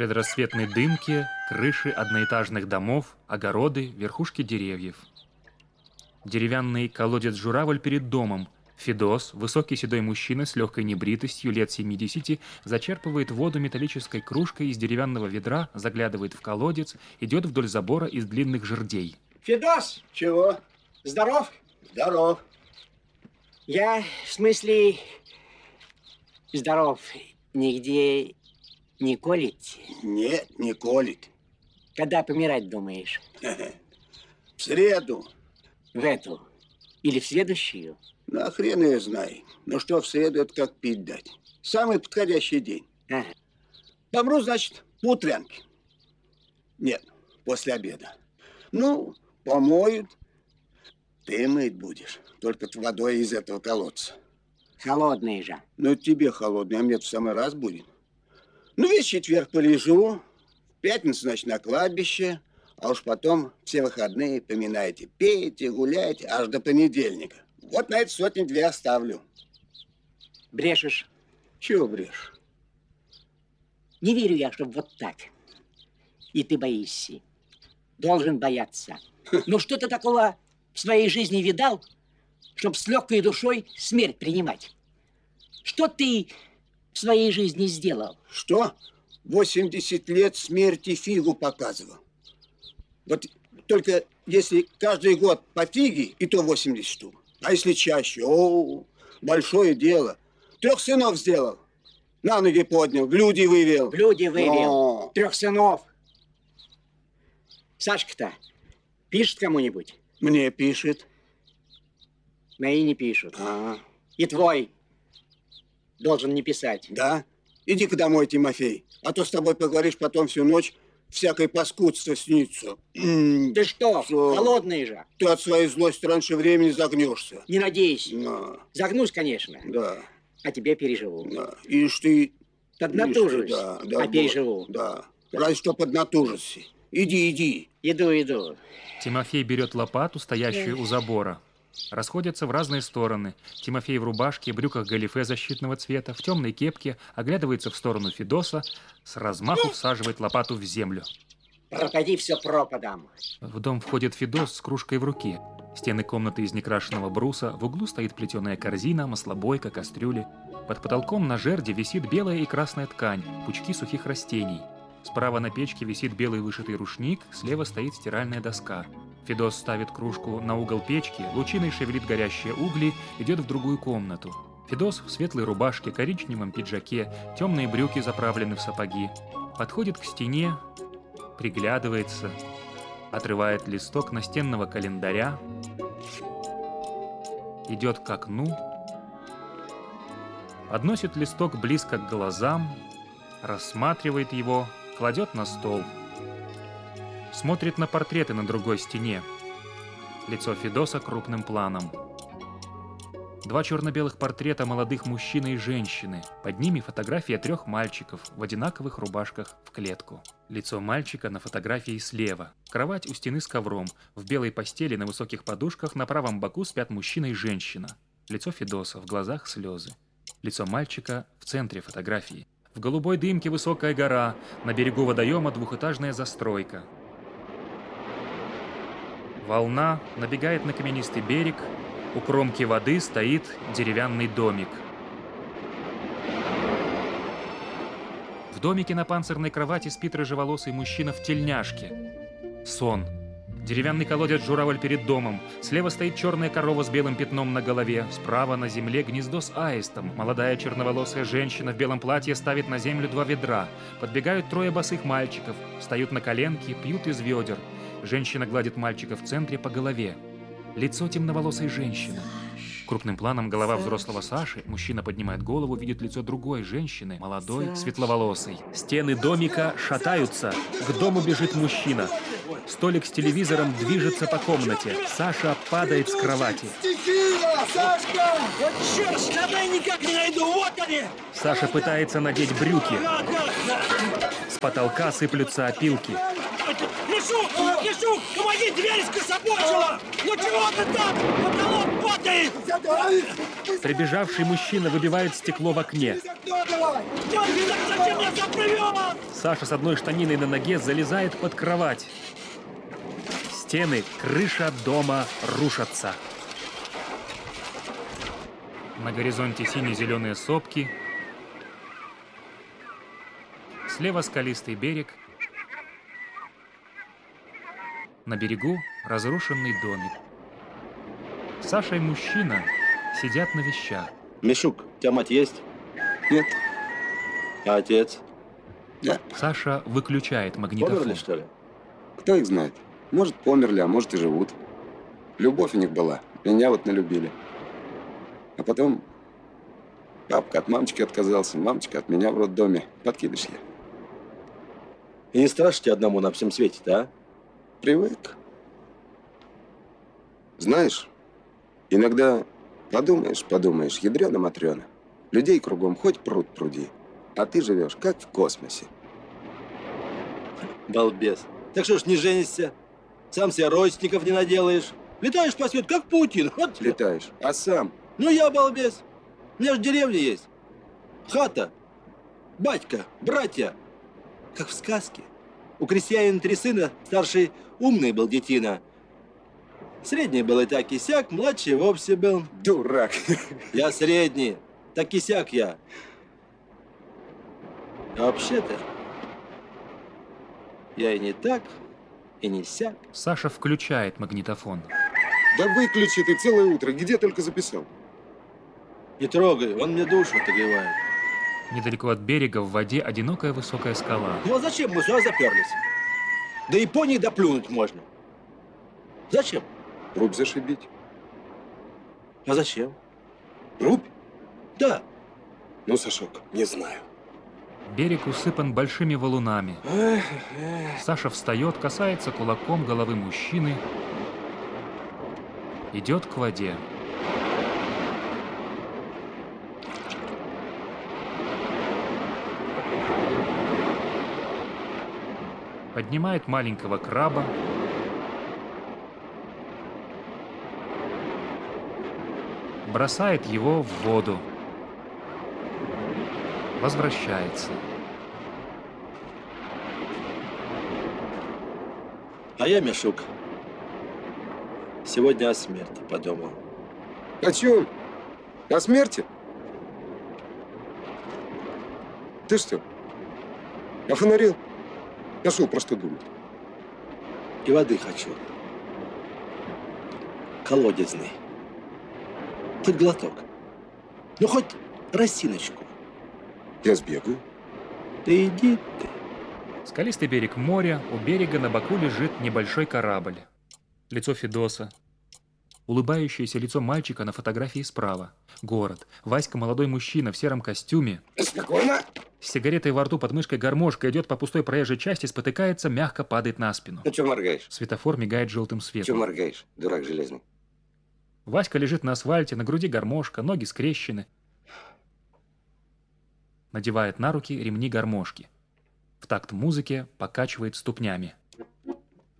предрассветной дымке крыши одноэтажных домов, огороды, верхушки деревьев. Деревянный колодец-журавль перед домом. Федос, высокий седой мужчина с легкой небритостью, лет 70, зачерпывает воду металлической кружкой из деревянного ведра, заглядывает в колодец, идет вдоль забора из длинных жердей. Федос! Чего? Здоров? Здоров. Я, в смысле, здоров. Нигде не колет? Нет, не колет. Когда помирать думаешь? В среду. В эту? Или в следующую? Ну, а хрен ее знай. Ну что, в среду это как пить дать. Самый подходящий день. Ага. Помру, значит, по утрянке. Нет, после обеда. Ну, помоют. Ты мыть будешь. Только водой из этого колодца. Холодные же. Ну, тебе холодный, а мне в самый раз будет. Ну, весь четверг полежу. В пятницу, значит, на кладбище. А уж потом все выходные поминаете. Пейте, гуляйте, аж до понедельника. Вот на эти 100-2 оставлю. Брешешь? Чего брешь? Не верю я, чтобы вот так. И ты боишься. Должен бояться. Ну что ты такого в своей жизни видал, чтобы с легкой душой смерть принимать? Что ты в своей жизни сделал? Что? 80 лет смерти фигу показывал. Вот только если каждый год по фиге, и то 80 штук. А если чаще? О, большое дело. 3 сынов сделал. На ноги поднял, в люди вывел. В люди вывел. О. 3 сынов. Сашка-то пишет кому-нибудь? Мне пишет. Мои не пишут. А. И твой должен не писать. Да? Иди-ка домой, Тимофей. А то с тобой поговоришь потом всю ночь, всякое паскудство снится. Ты что? Холодный же. Ты от своей злости раньше времени загнешься. Не надейся. Да. Загнусь, конечно. Да. А тебе переживу. Да. Ишь ты... Поднатужусь, да, а переживу. Да. Разве что поднатужишься. Иди. Иду. Тимофей берет лопату, стоящую у забора. Расходятся в разные стороны. Тимофей в рубашке, брюках галифе защитного цвета, в темной кепке, оглядывается в сторону Федоса, с размаху всаживает лопату в землю. Пропади все пропадом. В дом входит Федос с кружкой в руке. Стены комнаты из некрашенного бруса, в углу стоит плетеная корзина, маслобойка, кастрюли. Под потолком на жерди висит белая и красная ткань, пучки сухих растений. Справа на печке висит белый вышитый рушник, слева стоит стиральная доска. Федос ставит кружку на угол печки, лучиной шевелит горящие угли, идет в другую комнату. Федос в светлой рубашке, коричневом пиджаке, темные брюки заправлены в сапоги. Подходит к стене, приглядывается, отрывает листок настенного календаря, идет к окну, подносит листок близко к глазам, рассматривает его, кладет на стол. Смотрит на портреты на другой стене. Лицо Федоса крупным планом. 2 черно-белых портрета молодых мужчины и женщины. Под ними фотография 3 мальчиков в одинаковых рубашках в клетку. Лицо мальчика на фотографии слева. Кровать у стены с ковром. В белой постели на высоких подушках на правом боку спят мужчина и женщина. Лицо Федоса, в глазах слезы. Лицо мальчика в центре фотографии. В голубой дымке высокая гора. На берегу водоема 2-этажная застройка. Волна набегает на каменистый берег, у кромки воды стоит деревянный домик. В домике на панцирной кровати спит рыжеволосый мужчина в тельняшке. Сон. Деревянный колодец-журавль перед домом. Слева стоит черная корова с белым пятном на голове. Справа на земле гнездо с аистом. Молодая черноволосая женщина в белом платье ставит на землю 2 ведра. Подбегают 3 босых мальчиков. Встают на коленки, пьют из ведер. Женщина гладит мальчика в центре по голове. Лицо темноволосой женщины. Крупным планом голова взрослого Саши. Мужчина поднимает голову, видит лицо другой женщины, молодой, светловолосой. Стены домика шатаются. К дому бежит мужчина. Столик с телевизором движется по комнате. Саша падает с кровати. Сашка! Вот черт, штаны никак не найду, вот они! Саша пытается надеть брюки. С потолка сыплются опилки. Лешу! Помоги, дверь скособочила! Ну чего ты там? Потолок падает! Прибежавший мужчина выбивает стекло в окне. Зачем я заплывет? Саша с одной штаниной на ноге залезает под кровать. Стены, крыша дома рушатся. На горизонте сине-зеленые сопки. Слева скалистый берег. На берегу разрушенный домик. Саша и мужчина сидят на вещах. Мишук, у тебя мать есть? Нет. А отец? Да. Саша выключает магнитофон. Померли, что ли? Кто их знает? Может, померли, а может и живут. Любовь у них была. Меня вот налюбили. А потом папка от мамочки отказался, мамочка от меня в роддоме. Подкидыш я. И не страшно тебе одному на всем свете-то, а? Привык. Знаешь, иногда подумаешь, ядрёна-матрёна. Людей кругом хоть пруд пруди, а ты живешь как в космосе. Балбес. Так что ж не женишься? Сам себе родственников не наделаешь. Летаешь по свету, как паутин. Вот. Летаешь, а сам Ну я балбес. У меня же деревня есть. Хата. Батька, братья. Как в сказке. У крестьянина 3 сына, старший умный был детина. Средний был и так и сяк, младший вовсе был. дурак. Я средний. Так и сяк я. А вообще-то я и не так, и не сяк. Саша включает магнитофон. Да выключи ты целое утро, где только записал. Не трогай, он мне душу отогревает. Недалеко от берега в воде одинокая высокая скала. Ну а зачем мы сюда заперлись? До Японии доплюнуть можно. Зачем? Рубь зашибить. А зачем? Рубь? Да. Ну, Сашок, не знаю. Берег усыпан большими валунами. Саша встает, касается кулаком головы мужчины. Идет к воде. Поднимает маленького краба. Бросает его в воду. Возвращается. А я, Мишук, сегодня о смерти подумал. О чем? О смерти? Ты что, офонарил? Нашел про что думать. И воды хочу. Колодезный. Хоть глоток. Ну, хоть росиночку. Я сбегаю. Да иди ты. Скалистый берег моря, у берега на боку лежит небольшой корабль. Лицо Федоса. Улыбающееся лицо мальчика на фотографии справа. Город. Васька, молодой мужчина в сером костюме. Спокойно. С сигаретой во рту под мышкой гармошка идет по пустой проезжей части, спотыкается, мягко падает на спину. Ну, что моргаешь? Светофор мигает желтым Что светом. моргаешь, дурак железный? Васька лежит на асфальте, на груди гармошка, ноги скрещены. Надевает на руки ремни гармошки. В такт музыке покачивает ступнями.